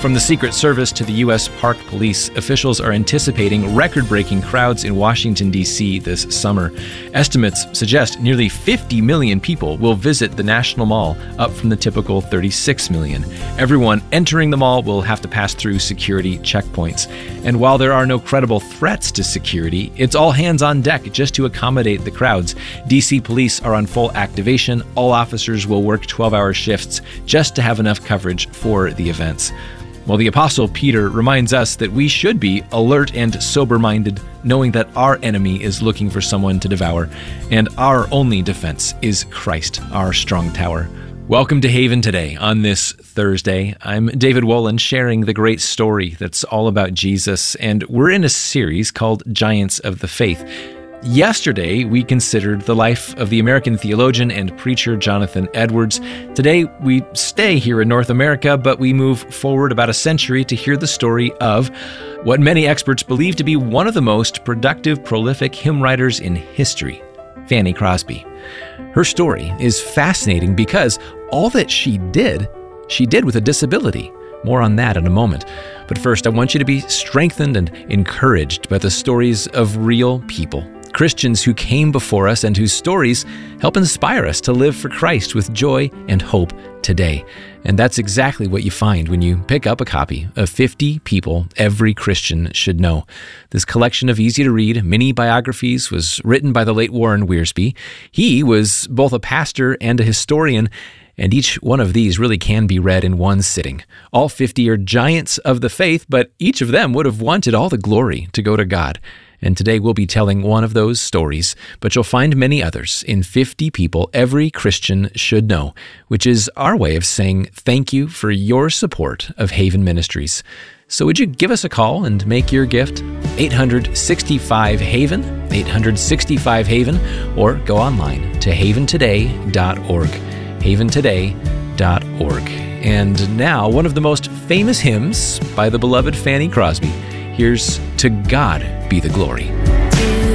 From the Secret Service to the U.S. Park Police, officials are anticipating record-breaking crowds in Washington, D.C. this summer. Estimates suggest nearly 50 million people will visit the National Mall, up from the typical 36 million. Everyone entering the mall will have to pass through security checkpoints. And while there are no credible threats to security, it's all hands on deck just to accommodate the crowds. D.C. police are on full activation. All officers will work 12-hour shifts just to have enough coverage for the events. Well, the Apostle Peter reminds us that we should be alert and sober-minded, knowing that our enemy is looking for someone to devour, and our only defense is Christ, our strong tower. Welcome to Haven Today on this Thursday. I'm David Wolin, sharing the great story that's all about Jesus, and we're in a series called Giants of the Faith. Yesterday, we considered the life of the American theologian and preacher Jonathan Edwards. Today, we stay here in North America, but we move forward about a century to hear the story of what many experts believe to be one of the most productive, prolific hymn writers in history, Fanny Crosby. Her story is fascinating because all that she did with a disability. More on that in a moment. But first, I want you to be strengthened and encouraged by the stories of real people. Christians who came before us and whose stories help inspire us to live for Christ with joy and hope today. And that's exactly what you find when you pick up a copy of 50 People Every Christian Should Know. This collection of easy-to-read mini biographies was written by the late Warren Wiersbe. He was both a pastor and a historian, and each one of these really can be read in one sitting. All 50 are giants of the faith, but each of them would have wanted all the glory to go to God. And today we'll be telling one of those stories, but you'll find many others in 50 People Every Christian Should Know, which is our way of saying thank you for your support of Haven Ministries. So would you give us a call and make your gift? 865-HAVEN, 865-HAVEN, or go online to haventoday.org, haventoday.org. And now, one of the most famous hymns by the beloved Fanny Crosby. Here's To God Be the Glory.